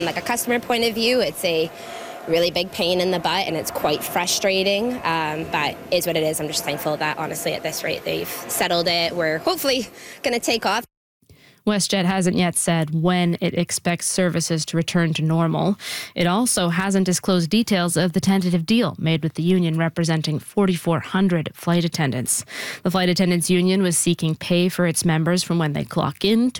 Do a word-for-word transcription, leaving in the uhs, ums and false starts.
Like a customer point of view, it's a really big pain in the butt and it's quite frustrating, um, but is what it is. I'm just thankful that honestly at this rate they've settled it. We're hopefully going to take off. WestJet hasn't yet said when it expects services to return to normal. It also hasn't disclosed details of the tentative deal made with the union representing forty-four hundred flight attendants. The Flight Attendants Union was seeking pay for its members from when they clock in to